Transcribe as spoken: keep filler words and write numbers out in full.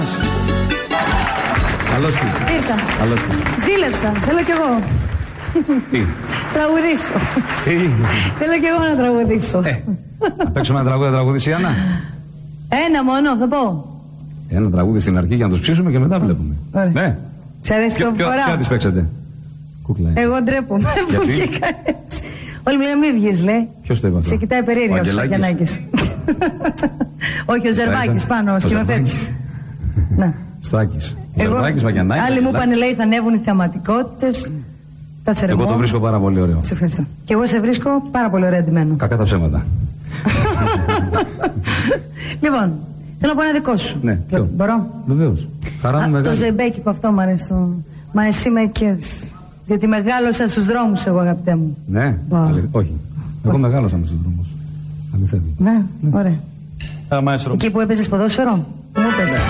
Καλώς την. Ήρθα. Καλώς την. Ζήλεψα. Θέλω κι εγώ. Τι. Τραγουδήσω. Τι. Θέλω κι εγώ να τραγουδήσω. Ε, να παίξουμε ένα τραγούδι, να τραγουδήσει η Άννα. Ένα μόνο, θα πω. Ένα τραγούδι στην αρχή για να τους ψήσουμε και μετά βλέπουμε. Ωραία. Ναι. Σ' αρέσει το που φοράω? Ποιο της παίξατε? Κούκλα. Εγώ ντρέπομαι που βγήκα έτσι. Όλοι μου λένε μη βγεις, λέει. Ποιος το είπε αυτό? Σε κοιτάει περίεργα ο Σαγιανάκης. Όχι, ο Ζερβάκης πάνω, ο σκηνοθέτης. Ναι. Στράκης. Ζερβάκης, Βαγιανάκης. Άλλοι μου είπαν, λέει, θα ανέβουν οι θεαματικότητες. Τα θερμό. Εγώ το βρίσκω πάρα πολύ ωραίο. Σε ευχαριστώ. Και εγώ σε βρίσκω πάρα πολύ ωραία ντυμένο. Κακά τα ψέματα. Λοιπόν, θέλω να πω ένα δικό σου. Ναι, ποιο? Μπορώ? Βεβαίως. Χαρά μου μεγάλη. Το ζεμπέκικο αυτό μου αρέσει. Το... Μα εσύ με εκκαίρεσαι. Διότι μεγάλωσα στους δρόμους εγώ, αγαπητέ μου. Ναι, αληθ... όχι. Εγώ μεγάλωσα με στους δρόμους. Αληθεύει. Ναι, ωραία. Α, μαέστρο. Εκεί που έπαιζες ποδόσφαιρο, μου έπαιζες.